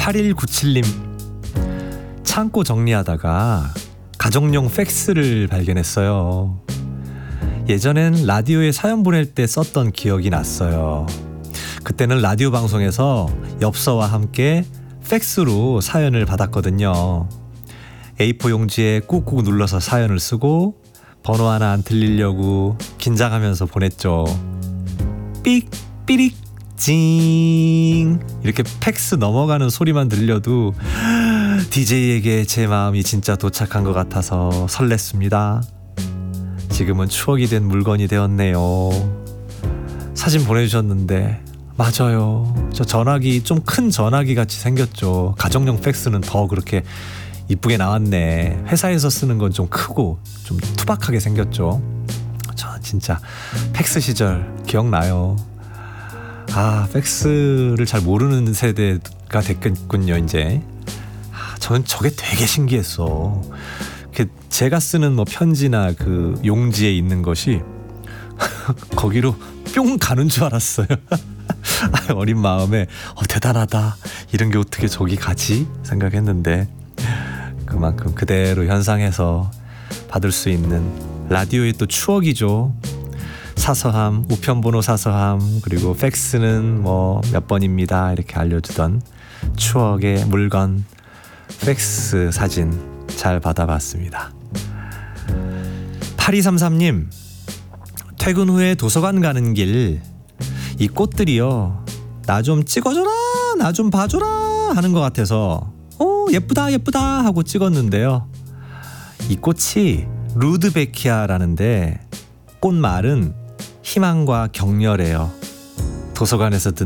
8197님, 창고 정리하다가 가정용 팩스를 발견했어요. 예전엔 라디오에 사연 보낼 때 썼던 기억이 났어요. 그때는 라디오 방송에서 엽서와 함께 팩스로 사연을 받았거든요. A4 용지에 꾹꾹 눌러서 사연을 쓰고 번호 하나 안 틀리려고 긴장하면서 보냈죠. 삑 삐릭 징, 이렇게 팩스 넘어가는 소리만 들려도 DJ에게 제 마음이 진짜 도착한 것 같아서 설렜습니다. 지금은 추억이 된 물건이 되었네요. 사진 보내주셨는데 맞아요. 저 전화기, 좀 큰 전화기 같이 생겼죠. 가정용 팩스는 더 그렇게 이쁘게 나왔네. 회사에서 쓰는 건 좀 크고 좀 투박하게 생겼죠. 저 진짜 팩스 시절 기억나요. 아, 팩스를 잘 모르는 세대가 됐군요 이제. 저는 저게 되게 신기했어. 제가 쓰는 뭐 편지나 그 용지에 있는 것이 거기로 뿅 가는 줄 알았어요. 어린 마음에 대단하다, 이런 게 어떻게 저기 가지 생각했는데, 그만큼 그대로 현상해서 받을 수 있는 라디오의 또 추억이죠. 사서함, 우편번호 사서함, 그리고 팩스는 뭐 몇 번입니다 이렇게 알려주던 추억의 물건, 팩스 사진 잘 받아봤습니다. 8233님, 퇴근 후에 도서관 가는 길, 이 꽃들이요, 나 좀 찍어줘라, 나 좀 봐줘라 하는 것 같아서 예쁘다 예쁘다 하고 찍었는데요. 이 꽃이 루드베키아라는데 꽃말은 희망과 격려래요. 도서관에서 듣는